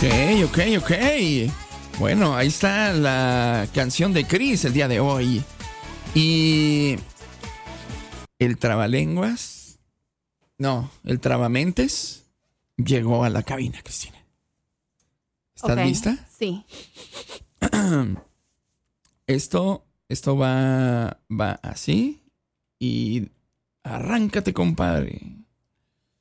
Ok. Bueno, ahí está la canción de Chris el día de hoy. Y el trabalenguas, no, el trabamentes llegó a la cabina, Cristina. ¿Estás lista? Sí. Esto va así y arráncate, compadre.